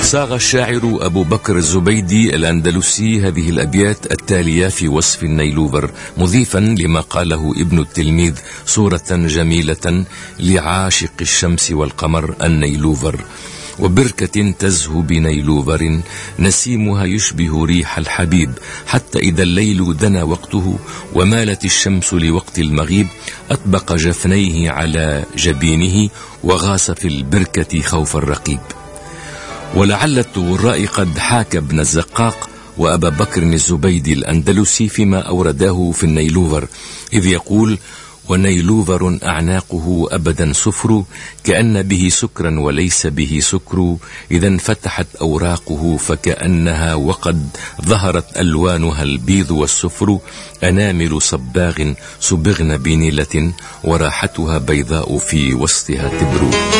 صاغ الشاعر أبو بكر الزبيدي الأندلسي هذه الأبيات التالية في وصف النيلوفر، مضيفا لما قاله ابن التلميذ صورة جميلة لعاشق الشمس والقمر النيلوفر: وبركة تزهو بنيلوفر نسيمها يشبه ريح الحبيب، حتى إذا الليل دنا وقته ومالت الشمس لوقت المغيب، أطبق جفنيه على جبينه وغاص في البركة خوف الرقيب. ولعل التغراء قد حاك ابن الزقاق وأبا بكر الزبيدي الأندلسي فيما أورداه في النيلوفر، إذ يقول: ونيلوفر أعناقه أبدا صفر، كأن به سكرا وليس به سكر، إذا انفتحت أوراقه فكأنها وقد ظهرت ألوانها البيض والصفر، أنامل صباغ صبغن بنيلة وراحتها بيضاء في وسطها تبر.